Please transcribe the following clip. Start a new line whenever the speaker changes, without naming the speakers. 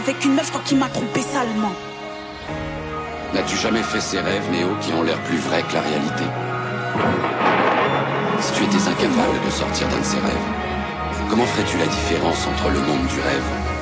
Avec une meuf, je crois qu'il m'a trompé salement.
N'as-tu jamais fait ces rêves, Néo, qui ont l'air plus vrais que la réalité? Si tu étais incapable de sortir d'un de ces rêves, comment ferais-tu la différence entre le monde du rêve